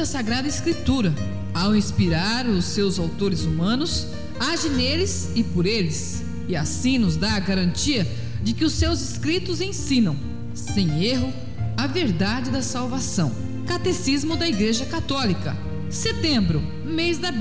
da Sagrada Escritura. Ao inspirar os seus autores humanos, age neles e por eles, e assim nos dá a garantia de que os seus escritos ensinam, sem erro, a verdade da salvação. Catecismo da Igreja Católica. Setembro, mês da Bíblia.